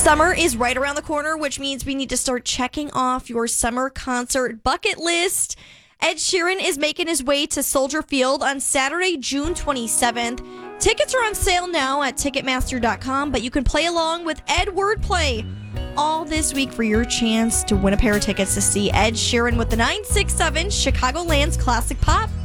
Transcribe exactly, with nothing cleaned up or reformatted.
Summer is right around the corner, which means we need to start checking off your summer concert bucket list. Ed Sheeran is making his way to Soldier Field on Saturday, June twenty-seventh. Tickets are on sale now at Ticketmaster dot com, but you can play along with Ed Wordplay all this week for your chance to win a pair of tickets to see Ed Sheeran with the nine six seven Chicagoland's Classic Pop.